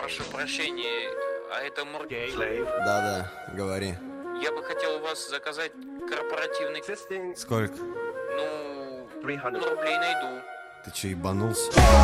Прошу прощения, а это Мургей? Да-да, говори. Я бы хотел у вас заказать корпоративный... Сколько? Ну, рублей найду. Ты че, ебанулся?